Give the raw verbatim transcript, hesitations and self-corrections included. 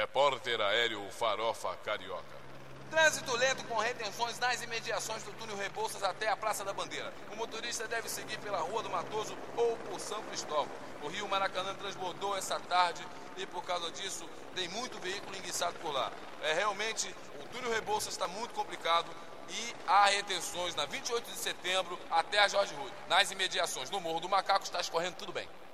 Repórter aéreo Farofa Carioca. Trânsito lento com retenções nas imediações do túnel Rebouças até a Praça da Bandeira. O motorista deve seguir pela Rua do Matoso ou por São Cristóvão. O Rio Maracanã transbordou essa tarde e por causa disso tem muito veículo enguiçado por lá. É, realmente o túnel Rebouças está muito complicado e há retenções na vinte e oito de setembro até a Jorge Rui. Nas imediações do Morro do Macaco está escorrendo tudo bem.